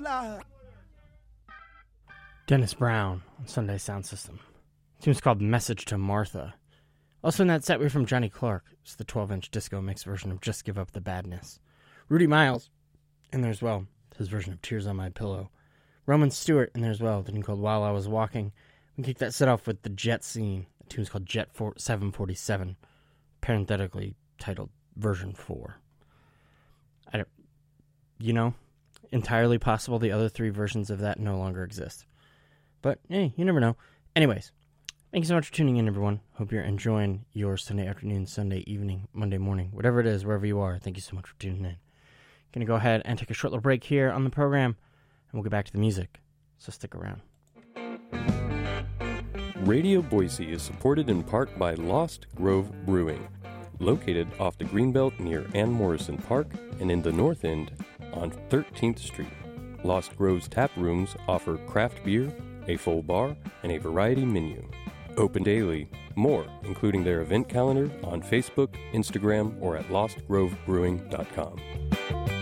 Dennis Brown on Sunday Sound System. The tune's called Message to Martha. Also in that set, we heard from Johnny Clark. It's the 12-inch disco mix version of Just Give Up the Badness. Rudy Miles in there as well. His version of Tears on My Pillow. Roman Stewart in there as well. The tune called While I Was Walking. We kick that set off with the Jet Scene. The tune's called Jet 747. Parenthetically titled Version 4. Entirely possible the other three versions of that no longer exist. But, hey, you never know. Anyways, thank you so much for tuning in, everyone. Hope you're enjoying your Sunday afternoon, Sunday evening, Monday morning, whatever it is, wherever you are. Thank you so much for tuning in. Going to go ahead and take a short little break here on the program, and we'll get back to the music. So stick around. Radio Boise is supported in part by Lost Grove Brewing, located off the Greenbelt near Ann Morrison Park and in the North End on 13th Street. Lost Grove's tap rooms offer craft beer, a full bar, and a variety menu. Open daily. More, including their event calendar, on Facebook, Instagram, or at lostgrovebrewing.com.